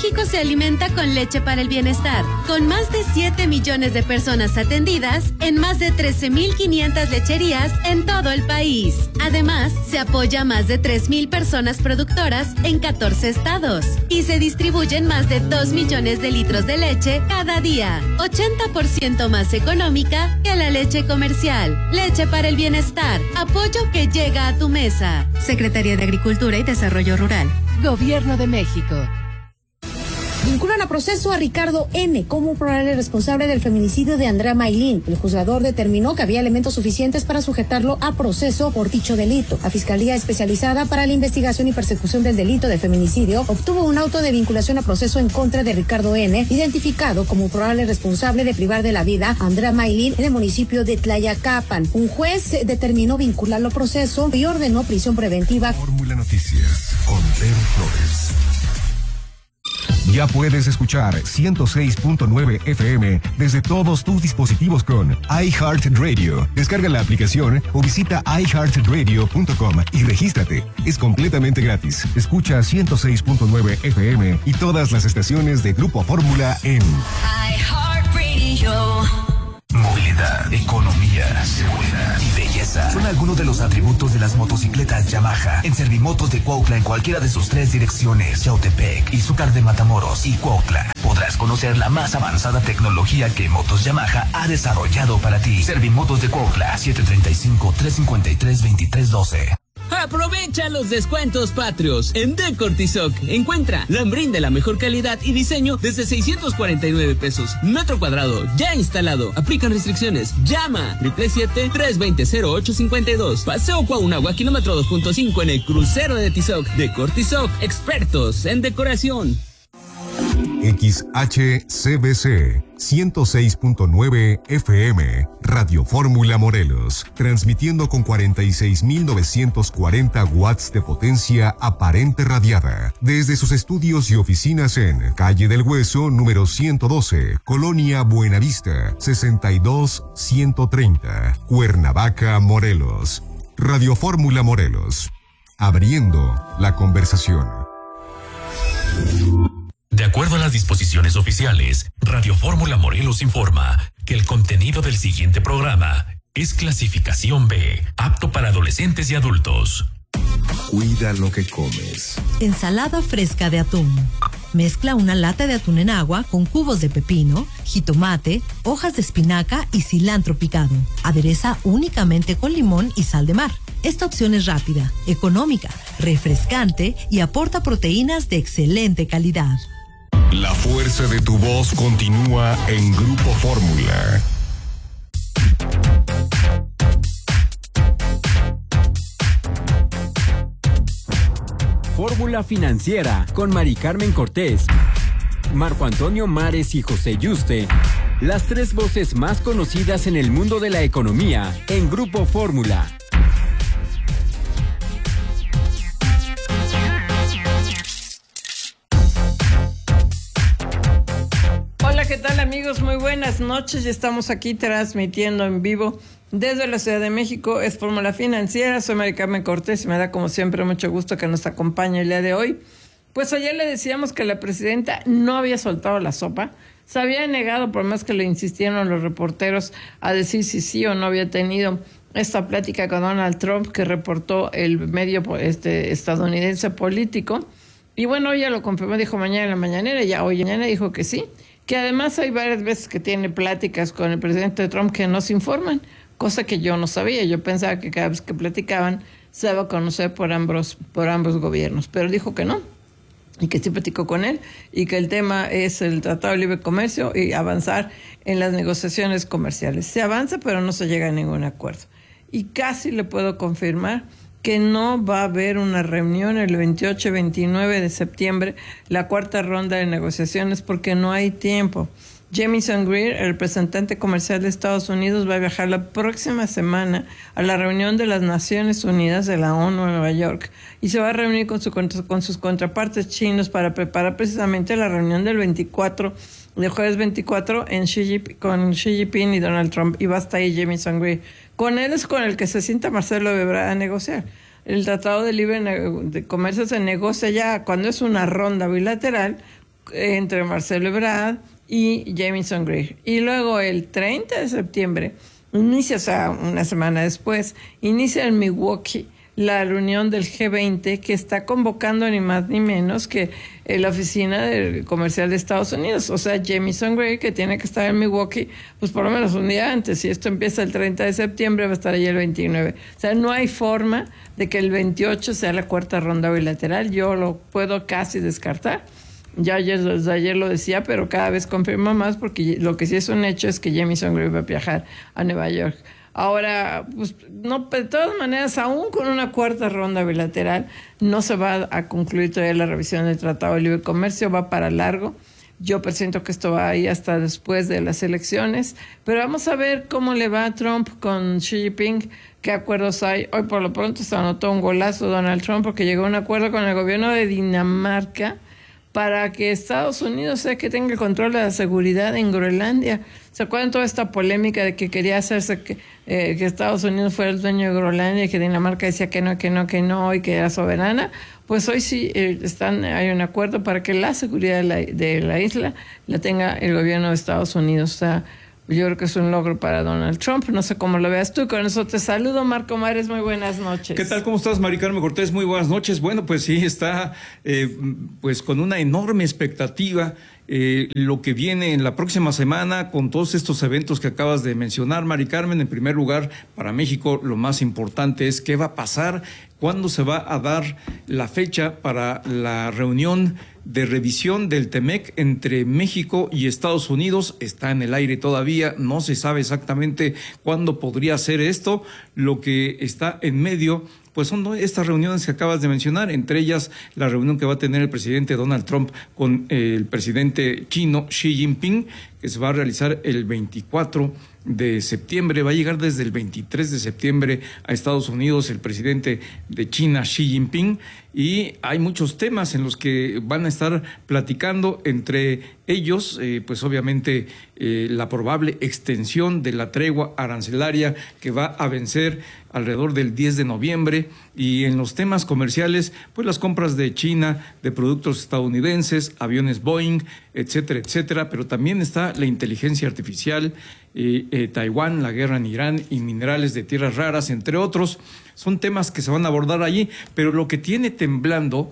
México se alimenta con leche para el bienestar, con más de 7 millones de personas atendidas en más de 13,500 lecherías en todo el país. Además, se apoya a más de 3,000 personas productoras en 14 estados y se distribuyen más de 2 millones de litros de leche cada día, 80% más económica que la leche comercial. Leche para el bienestar, apoyo que llega a tu mesa. Secretaría de Agricultura y Desarrollo Rural. Gobierno de México. Vinculan a proceso a Ricardo N. como probable responsable del feminicidio de Andrea Maylin. El juzgador determinó que había elementos suficientes para sujetarlo a proceso por dicho delito. La Fiscalía Especializada para la Investigación y Persecución del Delito de Feminicidio obtuvo un auto de vinculación a proceso en contra de Ricardo N., identificado como probable responsable de privar de la vida a Andrea Maylin en el municipio de Tlayacapan. Un juez determinó vincularlo a proceso y ordenó prisión preventiva. Fórmula Noticias con Pedro Flores. Ya puedes escuchar 106.9 FM desde todos tus dispositivos con iHeartRadio. Descarga la aplicación o visita iHeartRadio.com y regístrate. Es completamente gratis. Escucha 106.9 FM y todas las estaciones de Grupo Fórmula en iHeartRadio. Movilidad, economía, seguridad y belleza son algunos de los atributos de las motocicletas Yamaha. En Servimotos de Cuautla, en cualquiera de sus 3 direcciones, Yautepec, Izúcar de Matamoros y Cuautla, podrás conocer la más avanzada tecnología que Motos Yamaha ha desarrollado para ti. Servimotos de Cuautla, 735-353-2312. Aprovecha los descuentos patrios en Decortizoc. Encuentra lambrín de la mejor calidad y diseño desde 649 pesos metro cuadrado, ya instalado. Aplican restricciones. Llama 777-320-0852. Paseo Cuauhnagua, kilómetro 2.5 en el crucero de Tizoc. Decortizoc, expertos en decoración. XHCBC 106.9 FM, Radio Fórmula Morelos, transmitiendo con 46,940 watts de potencia aparente radiada, desde sus estudios y oficinas en Calle del Hueso, número 112, Colonia Buenavista, 62-130, Cuernavaca, Morelos. Radio Fórmula Morelos, abriendo la conversación. De acuerdo a las disposiciones oficiales, Radio Fórmula Morelos informa que el contenido del siguiente programa es clasificación B, apto para adolescentes y adultos. Cuida lo que comes. Ensalada fresca de atún. Mezcla una lata de atún en agua con cubos de pepino, jitomate, hojas de espinaca y cilantro picado. Adereza únicamente con limón y sal de mar. Esta opción es rápida, económica, refrescante y aporta proteínas de excelente calidad. La fuerza de tu voz continúa en Grupo Fórmula. Fórmula Financiera con Mari Carmen Cortés, Marco Antonio Mares y José Yuste. Las 3 voces más conocidas en el mundo de la economía en Grupo Fórmula. Hola, ¿qué tal amigos? Muy buenas noches. Ya estamos aquí transmitiendo en vivo desde la Ciudad de México. Es Fórmula Financiera. Soy Mari Carmen Cortés y me da como siempre mucho gusto que nos acompañe el día de hoy. Pues ayer le decíamos que la presidenta no había soltado la sopa. Se había negado, por más que le insistieron los reporteros, a decir si sí o no había tenido esta plática con Donald Trump que reportó el medio estadounidense Político. Y bueno, ella lo confirmó, dijo mañana en la mañanera, ya hoy mañana dijo que sí. Que además hay varias veces que tiene pláticas con el presidente Trump que no se informan, cosa que yo no sabía. Yo pensaba que cada vez que platicaban se daba a conocer por ambos gobiernos, pero dijo que no, y que sí platicó con él, y que el tema es el Tratado de Libre Comercio y avanzar en las negociaciones comerciales. Se avanza, pero no se llega a ningún acuerdo. Y casi le puedo confirmar que no va a haber una reunión el 28 y 29 de septiembre, la 4ª ronda de negociaciones, porque no hay tiempo. Jamieson Greer, el representante comercial de Estados Unidos, va a viajar la próxima semana a la reunión de las Naciones Unidas de la ONU en Nueva York y se va a reunir con sus contrapartes chinos para preparar precisamente la reunión del jueves 24 con Xi Jinping y Donald Trump, y va hasta ahí Jamieson Greer. Con él es con el que se sienta Marcelo Ebrard a negociar. El Tratado de Libre de Comercio se negocia ya cuando es una ronda bilateral entre Marcelo Ebrard y Jamieson Greer. Y luego el 30 de septiembre inicia, o sea, una semana después, inicia en Milwaukee la reunión del G20 que está convocando ni más ni menos que la oficina comercial de Estados Unidos. O sea, Jamieson Greer, que tiene que estar en Milwaukee, pues por lo menos un día antes. Si esto empieza el 30 de septiembre, va a estar allí el 29. O sea, no hay forma de que el 28 sea la cuarta ronda bilateral. Yo lo puedo casi descartar. Ya ayer lo decía, pero cada vez confirma más, porque lo que sí es un hecho es que Jamieson Greer va a viajar a Nueva York. Ahora, pues no, de todas maneras, aún con una cuarta ronda bilateral, no se va a concluir todavía la revisión del Tratado de Libre Comercio, va para largo. Yo presiento que esto va ahí hasta después de las elecciones, pero vamos a ver cómo le va a Trump con Xi Jinping, qué acuerdos hay. Hoy por lo pronto se anotó un golazo Donald Trump porque llegó a un acuerdo con el gobierno de Dinamarca para que Estados Unidos sea que tenga el control de la seguridad en Groenlandia. ¿Se acuerdan toda esta polémica de que quería hacerse que Estados Unidos fuera el dueño de Groenlandia y que Dinamarca decía que no y que era soberana? Pues hoy sí hay un acuerdo para que la seguridad de la isla la tenga el gobierno de Estados Unidos. O sea, yo creo que es un logro para Donald Trump. No sé cómo lo veas tú. Con eso te saludo, Marco Mares. Muy buenas noches. ¿Qué tal? ¿Cómo estás, Mari Carmen Cortés? Muy buenas noches. Bueno, pues sí, está pues con una enorme expectativa lo que viene en la próxima semana con todos estos eventos que acabas de mencionar, Mari Carmen. En primer lugar, para México lo más importante es qué va a pasar, cuándo se va a dar la fecha para la reunión de revisión del TEMEC entre México y Estados Unidos. Está en el aire todavía, no se sabe exactamente cuándo podría ser esto. Lo que está en medio, pues son estas reuniones que acabas de mencionar, entre ellas la reunión que va a tener el presidente Donald Trump con el presidente chino Xi Jinping, que se va a realizar el 24 de septiembre. Va a llegar desde el 23 de septiembre a Estados Unidos el presidente de China, Xi Jinping, y hay muchos temas en los que van a estar platicando, entre ellos, pues obviamente la probable extensión de la tregua arancelaria que va a vencer alrededor del 10 de noviembre, y en los temas comerciales, pues las compras de China de productos estadounidenses, aviones Boeing, etcétera, etcétera, pero también está la inteligencia artificial, Taiwán, la guerra en Irán y minerales de tierras raras, entre otros. Son temas que se van a abordar allí, pero lo que tiene temblando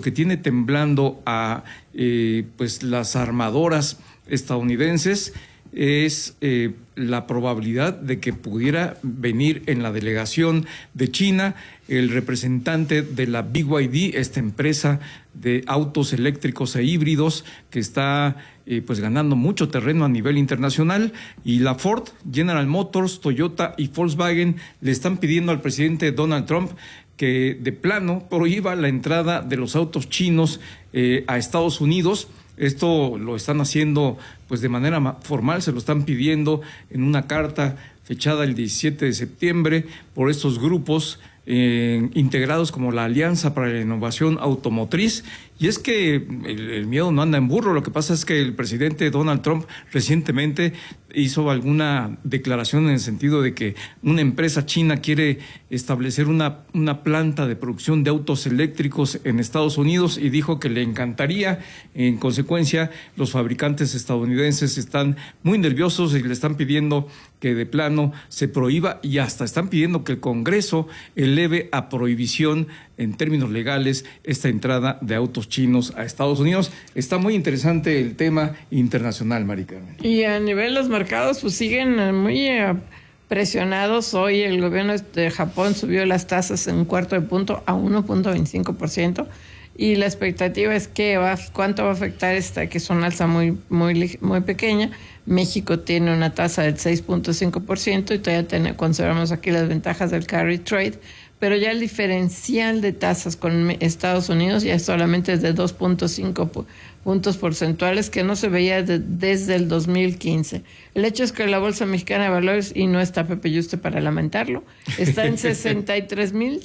a pues las armadoras estadounidenses es la probabilidad de que pudiera venir en la delegación de China el representante de la BYD, esta empresa de autos eléctricos e híbridos que está pues ganando mucho terreno a nivel internacional, y la Ford, General Motors, Toyota y Volkswagen le están pidiendo al presidente Donald Trump que de plano prohíba la entrada de los autos chinos a Estados Unidos. Esto lo están haciendo pues de manera formal, se lo están pidiendo en una carta fechada el 17 de septiembre por estos grupos integrados como la Alianza para la Innovación Automotriz. Y es que el miedo no anda en burro. Lo que pasa es que el presidente Donald Trump recientemente hizo alguna declaración en el sentido de que una empresa china quiere establecer una planta de producción de autos eléctricos en Estados Unidos, y dijo que le encantaría. En consecuencia, los fabricantes estadounidenses están muy nerviosos y le están pidiendo que de plano se prohíba, y hasta están pidiendo que el Congreso eleve a prohibición en términos legales esta entrada de autos chinos a Estados Unidos. Está muy interesante el tema internacional, Mari Carmen. Y a nivel de los mercados, pues siguen muy presionados. Hoy el gobierno de Japón subió las tasas en un cuarto de punto a 1.25%, y la expectativa es que cuánto va a afectar que es una alza muy pequeña. México tiene una tasa del 6.5% y todavía conservamos aquí las ventajas del carry trade, pero ya el diferencial de tasas con Estados Unidos ya solamente es de 2.5 puntos porcentuales, que no se veía desde el 2015. El hecho es que la Bolsa Mexicana de Valores, y no está Pepe Yuste para lamentarlo, está en 63,300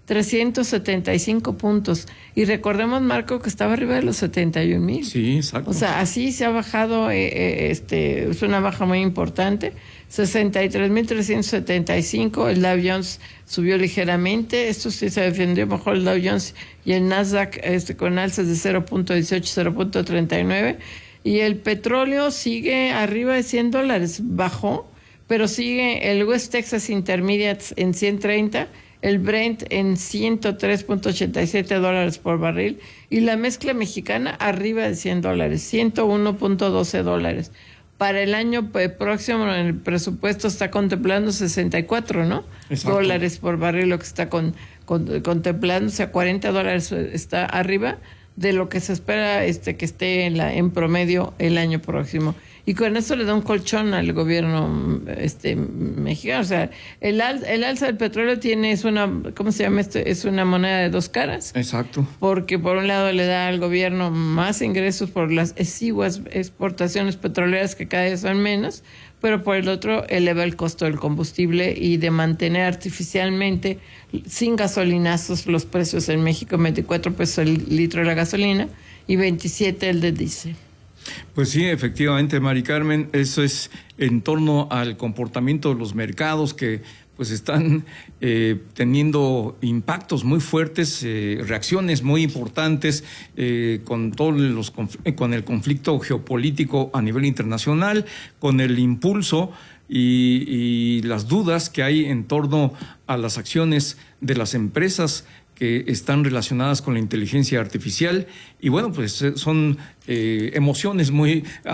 375 puntos. Y recordemos, Marco, que estaba arriba de los 71,000. Sí, exacto. O sea, así se ha bajado, es una baja muy importante. 63,375. El Dow Jones subió ligeramente. Esto sí se defendió mejor el Dow Jones y el Nasdaq con alzas de 0.18, 0.39. Y el petróleo sigue arriba de $100. Bajó, pero sigue el West Texas Intermediate en 130, el Brent en $103.87 por barril y la mezcla mexicana arriba de $100, $101.12. Para el año próximo, en el presupuesto está contemplando 64, ¿no? Exacto. Dólares por barril, lo que está contemplando, o sea, $40 está arriba de lo que se espera que esté en promedio el año próximo. Y con eso le da un colchón al gobierno mexicano. O sea, el alza del petróleo es una, ¿cómo se llama esto? Es una moneda de dos caras. Exacto. Porque por un lado le da al gobierno más ingresos por las exiguas exportaciones petroleras que cada vez son menos, pero por el otro eleva el costo del combustible y de mantener artificialmente sin gasolinazos los precios en México, 24 pesos el litro de la gasolina y 27 el de diésel. Pues sí, efectivamente, Mari Carmen, eso es en torno al comportamiento de los mercados que pues están teniendo impactos muy fuertes, reacciones muy importantes con con el conflicto geopolítico a nivel internacional, con el impulso y las dudas que hay en torno a las acciones de las empresas que están relacionadas con la inteligencia artificial. Y bueno, pues son emociones muy